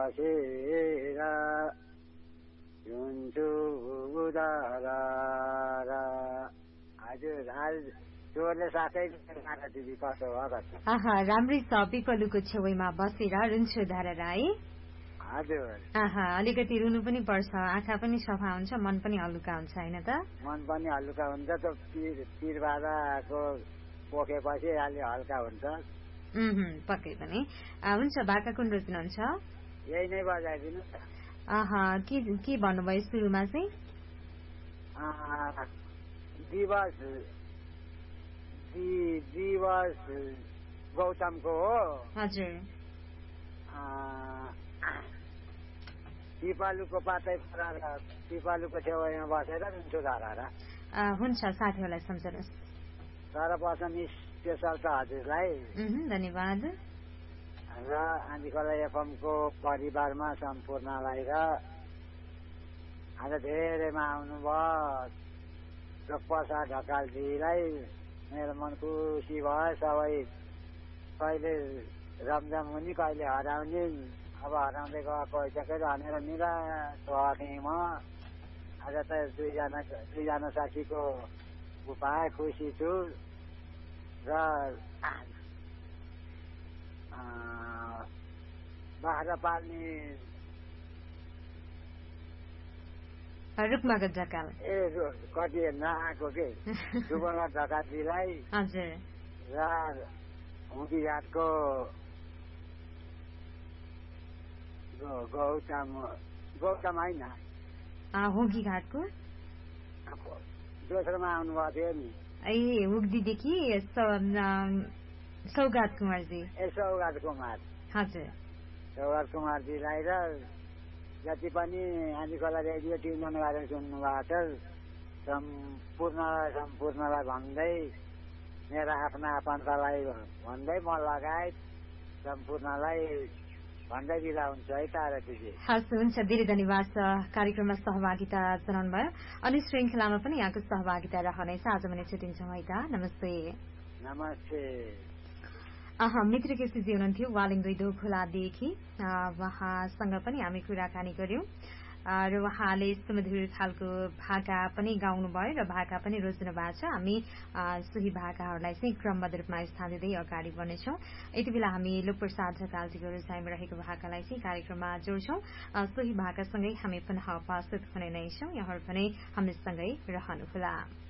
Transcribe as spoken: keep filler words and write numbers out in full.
बसेर हुन्छु उदार हजुर आज जोरले साथै गाना दिदी कसो हो कसो आहा राम्रै छ पिपलुको छेउमा बसेर रुन्छु धारा है हजुर आहा अलिकति रुनु पनि पर्छ आँखा पनि सफा हुन्छ मन पनि हल्का हुन्छ हैन त मन पनि हल्का हुन्छ त पीर पीरबादाको पोखेपछि अलि हल्का हुन्छ उम् पक्कै पनि हुन्छ भाका कुन रोज्नुहुन्छ यही नै बजाइदिनु आहा के के भन्नुभयो सुरुमा चाहिँ दिवस दिवस गौतमको हो हजुर पिपालुको पातै परार पिपालुको छेउमा बसेर रुन्छु धारा हुन्छ साथीहरूलाई सम्झनुहोस् तर बस्न स्पेसल त हजुरलाई धन्यवाद र आँधीखोला एफएमको परिवारमा सम्पूर्णलाई र आज धेरैमा आउनुभयो प्रसाद ढकालजीलाई मेरो मन खुसी भयो सबै कहिले रमझम हुने कहिले हराउने अब हराउँदै गएको भइसक्यो भनेर निराश भएँ म आज त दुईजना दुईजना साथीको उपाय खुसी छु र बाख्रा पाल्ने रुखमाको ढकाल ए कति नआएको के रुखमा ढकालजीलाई हजुर र हुँदीघाटको गौतम गौतम होइन हुगी घाटको दोस्रोमा आउनुभएको थियो नि ए हुगदीदेखि सौगात कुमारजी ए सौगात कुमार हजुर सौगात कुमारजीलाई र जति पनि आँधीखोला रेडियो ट्युन गरेर सुन्नु भएको छ सम्पूर्ण सम्पूर्णलाई भन्दै मेरा आफ्ना आफन्तलाई भन्दै म लगायत सम्पूर्णलाई भन्दै बिदा हुन्छ है तारा दिदी हस् हुन्छ धेरै धन्यवाद छ कार्यक्रममा सहभागिता जनाउनु भयो अनि श्रृङ्खलामा पनि यहाँको सहभागिता रहनेछ आज भने छुट्टिन्छौँ है त नमस्ते नमस्ते अह मित्र केसीजी हुनुहुन्थ्यो वालिङ दुई दो खोलादेखि उहाँसँग पनि हामी कुराकानी गर्यौं र उहाँले सुमधुर खालको भाका पनि गाउनु भयो र भाका पनि रोज्नु भएको छ हामी सोही भाकाहरूलाई चाहिँ क्रमबद्ध रूपमा स्थान दिँदै अगाडि बढ्नेछौं यति बेला हामी लोकप्रसाद ढकालजीको रुचाइमा रहेको भाकालाई चाहिँ कार्यक्रममा जोड्छौं सोही भाकासँगै हामी पुनः उपस्थित हुने नै छौं यहाँहरू पनि हामीसँगै रहनुहोला।